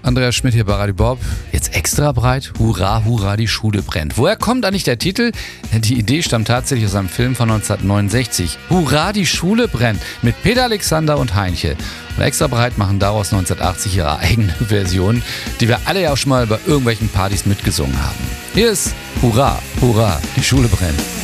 Andreas Schmidt hier bei Radio Bob. Jetzt extra breit. Hurra, hurra, die Schule brennt. Woher kommt eigentlich der Titel? Die Idee stammt tatsächlich aus einem Film von 1969. Hurra, die Schule brennt. Mit Peter Alexander und Heinche. Und extra breit machen daraus 1980 ihre eigene Version, die wir alle ja auch schon mal bei irgendwelchen Partys mitgesungen haben. Hier ist Hurra, hurra, die Schule brennt.